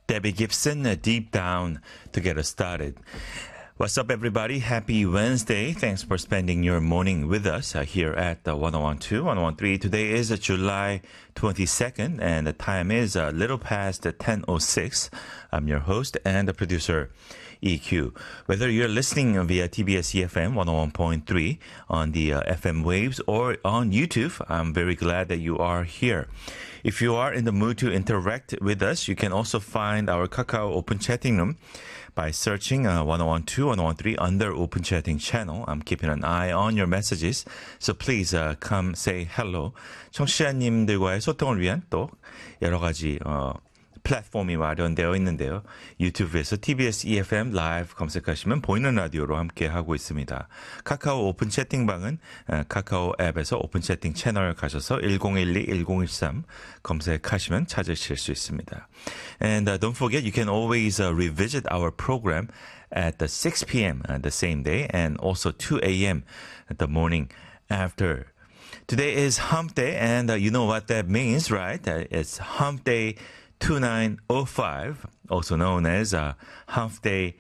Debbie Gibson, Deep Down, to get us started. What's up, everybody? Happy Wednesday. Thanks for spending your morning with us here at 1012, 1013. Today is July 22nd, and the time is a little past 10:06. I'm your host and the producer, EQ. Whether you're listening via TBS EFM 101.3 on the FM waves or on YouTube, I'm very glad that you are here. If you are in the mood to interact with us, you can also find our Kakao Open Chatting Room by searching 1012, 1013 under Open Chatting channel. I'm keeping an eye on your messages, so please come say hello. 청취자님들과의 소통을 위한 또 여러 가지 플랫폼이 마련되어 있는데요. 유튜브에서 TBS EFM 라이브 검색하시면 보이는 라디오로 함께하고 있습니다. 카카오 오픈 채팅방은 카카오 앱에서 오픈 채팅 채널 가셔서 1012-1013 검색하시면 찾으실 수 있습니다. And don't forget, you can always revisit our program at 6 p.m. The same day and also 2 a.m. the morning after. Today is Hump Day, and you know what that means, right? It's Hump Day 2905, also known as Hump Day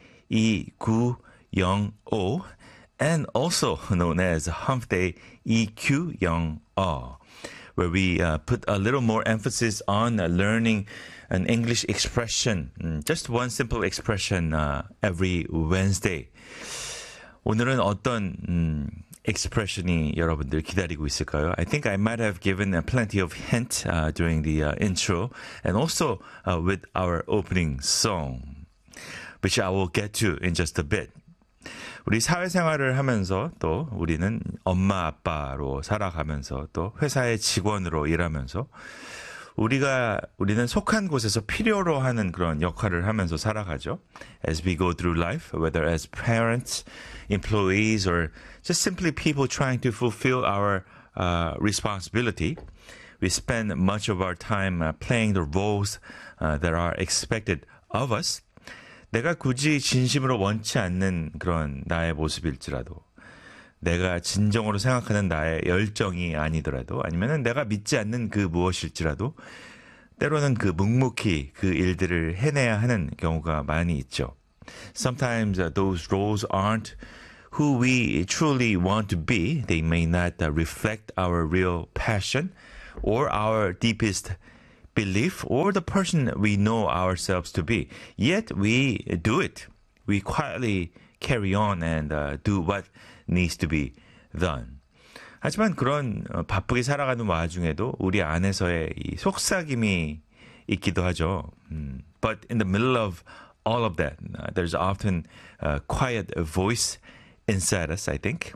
2905, and also known as Hump Day EQ0, where we put a little more emphasis on learning an English expression, just one simple expression every Wednesday. 오늘은 어떤 expression이 여러분들 기다리고 있을까요? I think I might have given plenty of hint during the intro and also with our opening song, which I will get to in just a bit. 우리 사회생활을 하면서 또 우리는 엄마 아빠로 살아가면서 또 회사의 직원으로 일하면서 우리는 속한 곳에서 필요로 하는 그런 역할을 하면서 살아가죠. As we go through life, whether as parents, employees, or just simply people trying to fulfill our responsibility, we spend much of our time playing the roles that are expected of us. 내가 굳이 진심으로 원치 않는 그런 나의 모습일지라도, 내가 진정으로 생각하는 나의 열정이 아니더라도, 아니면은 내가 믿지 않는 그 무엇일지라도 때로는 그 묵묵히 그 일들을 해내야 하는 경우가 많이 있죠. Sometimes those roles aren't who we truly want to be. They may not reflect our real passion or our deepest belief or the person we know ourselves to be. Yet we do it. We quietly carry on and do what needs to be done. 하지만 그런 바쁘게 살아가는 와중에도 우리 안에서의 이 속삭임이 있기도 하죠. But in the middle of all of that, there's often a quiet voice inside us, I think.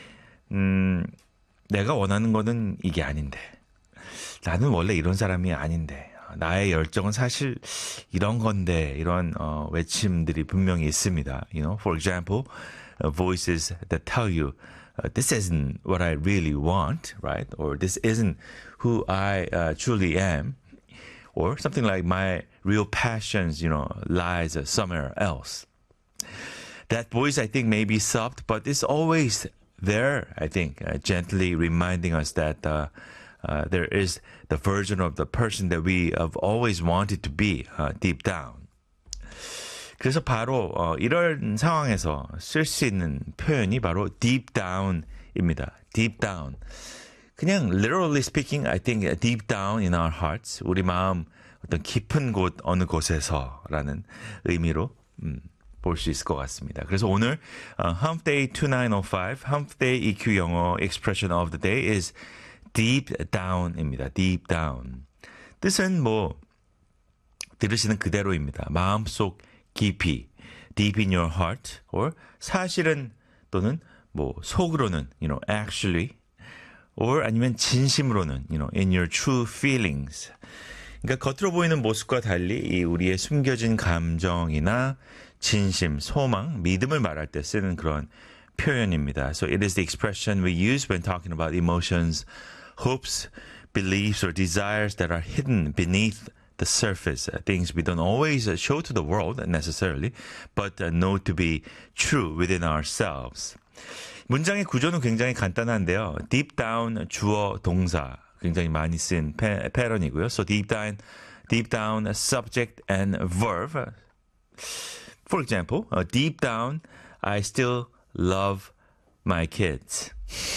내가 원하는 거는 이게 아닌데. 나는 원래 이런 사람이 아닌데. 나의 열정은 사실 이런 건데, 이런 외침들이 분명히 있습니다. You know, for example, voices that tell you, this isn't what I really want, right? Or this isn't who I truly am. Or something like my real passions, you know, lies somewhere else. That voice, I think, may be soft, but it's always there, I think, gently reminding us that there is the version of the person that we have always wanted to be deep down. 그래서 바로 이런 상황에서 쓸 수 있는 표현이 바로 deep down입니다. deep down. 그냥 literally speaking, I think deep down in our hearts, 우리 마음 어떤 깊은 곳 어느 곳에서라는 의미로 볼 수 있을 것 같습니다. 그래서 오늘 Hump Day 2905, Hump Day EQ 영어 expression of the day is deep down입니다. deep down. 뜻은 뭐 들으시는 그대로입니다. 마음속 깊이, deep in your heart, or 사실은 또는 뭐 속으로는, you know, actually, or 아니면 진심으로는, you know, in your true feelings. 그러니까 겉으로 보이는 모습과 달리 이 우리의 숨겨진 감정이나 진심, 소망, 믿음을 말할 때 쓰는 그런 표현입니다. So it is the expression we use when talking about emotions, hopes, beliefs, or desires that are hidden beneath the surface, things we don't always show to the world necessarily, but know to be true within ourselves. 문장의 구조는 굉장히 간단한데요. deep down 주어 동사 굉장히 많이 쓴 패런이고요. So deep deep down subject and verb. For example, deep down, I still love my kids.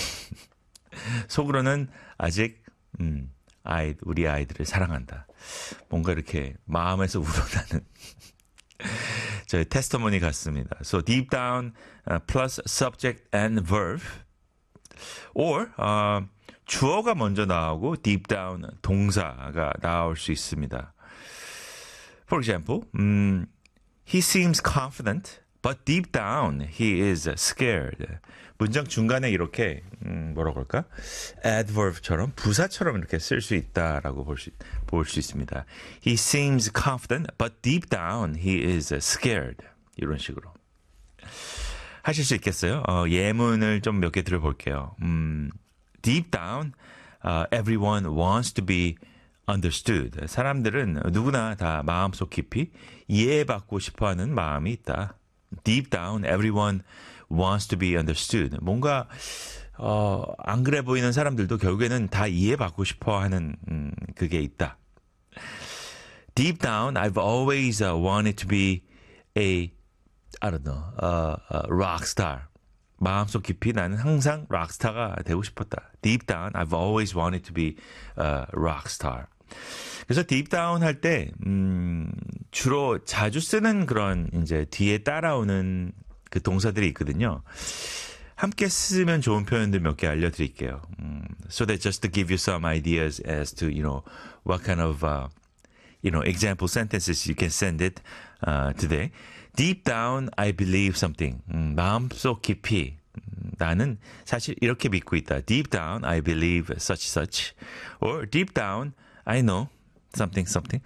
속으로는 아직 우리 아이들을 사랑한다. 뭔가 이렇게 마음에서 우러나는 저의 테스트모니 같습니다. So deep down plus subject and verb. Or 주어가 먼저 나오고 deep down 동사가 나올 수 있습니다. For example, he seems confident, but deep down he is scared. 문장 중간에 이렇게 뭐라고 할까? adverb처럼 부사처럼 이렇게 쓸 수 있다라고 볼 수 있습니다. He seems confident, but deep down he is scared. 이런 식으로 하실 수 있겠어요? 예문을 좀 몇 개 들어볼게요. Deep down, everyone wants to be understood. 사람들은 누구나 다 마음속 깊이 이해받고 싶어하는 마음이 있다. Deep down, everyone wants to be understood. 뭔가 안 그래 보이는 사람들도 결국에는 다 이해받고 싶어하는 그게 있다. Deep down, I've always wanted to be a rock star. 마음속 깊이 나는 항상 락스타가 되고 싶었다. Deep down, I've always wanted to be a rock star. 그래서 deep down 할 때 주로 자주 쓰는 그런 이제 뒤에 따라오는 그 동사들이 있거든요. 함께 쓰면 좋은 표현들 몇 개 알려드릴게요. So that just to give you some ideas as to what kind of example sentences you can send it today. Deep down, I believe something. 마음속 깊이 나는 사실 이렇게 믿고 있다. Deep down, I believe such such. Or deep down, I know something something.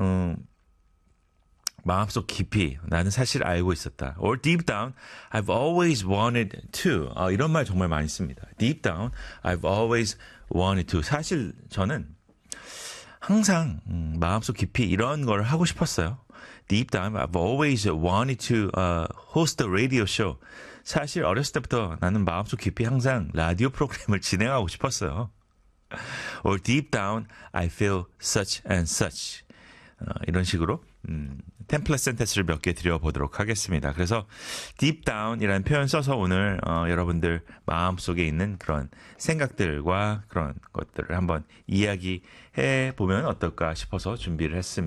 마음속 깊이 나는 사실 알고 있었다. Or deep down, I've always wanted to. 이런 말 정말 많이 씁니다. Deep down, I've always wanted to. 사실 저는 항상 마음속 깊이 이런 걸 하고 싶었어요. Deep down, I've always wanted to host a radio show. 사실 어렸을 때부터 나는 마음속 깊이 항상 라디오 프로그램을 진행하고 싶었어요. Or deep down, I feel such and such. 이런 식으로 템플릿 센텐스를 몇 개 드려보도록 하겠습니다. 그래서 deep down이라는 표현 써서 오늘 여러분들 마음속에 있는 그런 생각들과 그런 것들을 한번 이야기해 보면 어떨까 싶어서 준비를 했습니다.